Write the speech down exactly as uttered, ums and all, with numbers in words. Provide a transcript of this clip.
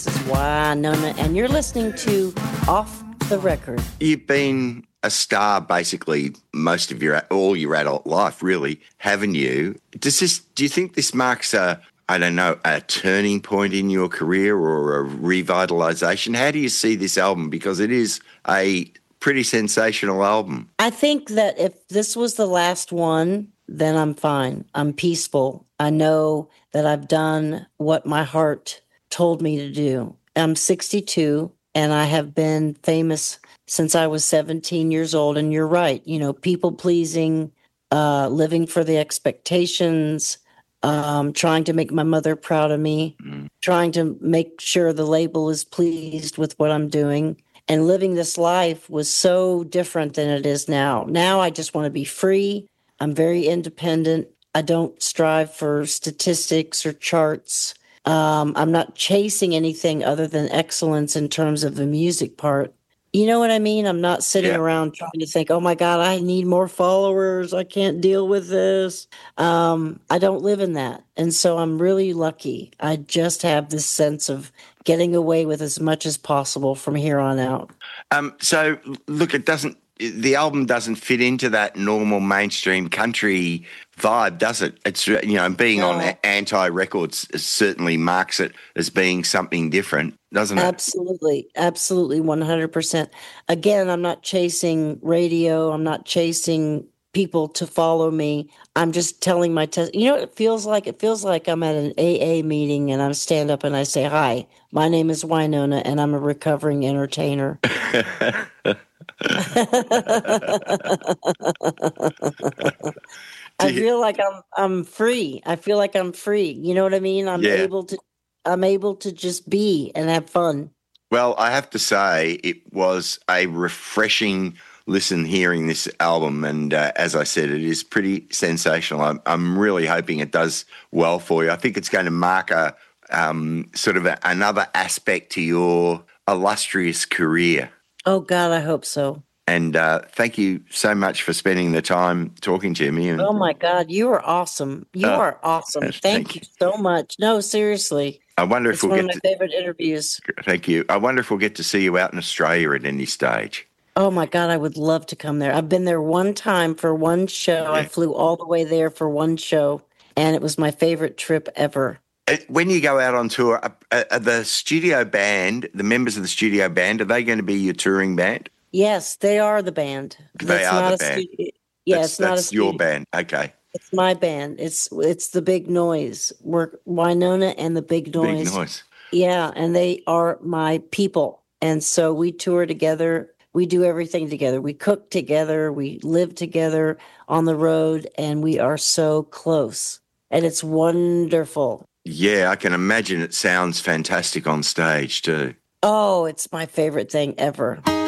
This is Wynonna, and you're listening to Off the Record. You've been a star basically most of your all your adult life, really, haven't you? Does this? Do you think this marks a I don't know a turning point in your career or a revitalization? How do you see this album? Because it is a pretty sensational album. I think that if this was the last one, then I'm fine. I'm peaceful. I know that I've done what my heart told me to do. I'm sixty-two, and I have been famous since I was seventeen years old. And you're right, you know, people pleasing, uh, living for the expectations, um, trying to make my mother proud of me, mm. trying to make sure the label is pleased with what I'm doing. And living this life was so different than it is now. Now I just want to be free. I'm very independent. I don't strive for statistics or charts. Um, I'm not chasing anything other than excellence in terms of the music part. You know what I mean? I'm not sitting yeah. around trying to think, oh my God, I need more followers. I can't deal with this. Um, I don't live in that. And so I'm really lucky. I just have this sense of getting away with as much as possible from here on out. Um, so look, it doesn't, the album doesn't fit into that normal mainstream country vibe, does it? It's, you know, being no. on Anti Records certainly marks it as being something different, doesn't it? Absolutely. Absolutely. one hundred percent. Again, I'm not chasing radio. I'm not chasing people to follow me. I'm just telling my test. You know what it feels like? It feels like I'm at an A A meeting and I stand up and I say, hi, my name is Wynonna and I'm a recovering entertainer. I feel like I'm I'm free. I feel like I'm free. You know what I mean? I'm yeah. able to I'm able to just be and have fun. Well, I have to say it was a refreshing listen hearing this album, and uh, as I said, it is pretty sensational. I'm I'm really hoping it does well for you. I think it's going to mark a um, sort of a, another aspect to your illustrious career. Oh God, I hope so. And uh, thank you so much for spending the time talking to me. And, oh, my God. You are awesome. You uh, are awesome. Thank, thank you so much. No, seriously. I wonder if it's we'll one get of my to, favorite interviews. Thank you. I wonder if we'll get to see you out in Australia at any stage. Oh, my God. I would love to come there. I've been there one time for one show. Yeah. I flew all the way there for one show, and it was my favorite trip ever. When you go out on tour, are, are the studio band, the members of the studio band, are they going to be your touring band? Yes, they are the band. They it's are not the a band. Studio, yeah, that's, it's not that's a your studio. band. Okay. It's my band. It's it's the Big Noise. We're Wynonna and the Big Noise. Big Noise. Yeah, and they are my people. And so we tour together. We do everything together. We cook together. We live together on the road, and we are so close. And it's wonderful. Yeah, I can imagine it sounds fantastic on stage too. Oh, it's my favorite thing ever.